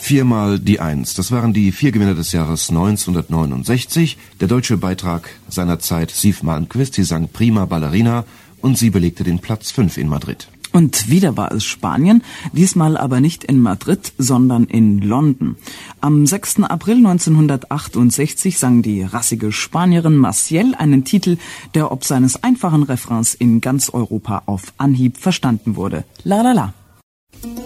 Viermal die Eins. Das waren die 4 Gewinner des Jahres 1969. Der deutsche Beitrag seinerzeit Siw Malmkvist. Sie sang Prima Ballerina und sie belegte den Platz 5 in Madrid. Und wieder war es Spanien, diesmal aber nicht in Madrid, sondern in London. Am 6. April 1968 sang die rassige Spanierin Maciel einen Titel, der ob seines einfachen Refrains in ganz Europa auf Anhieb verstanden wurde. La la la.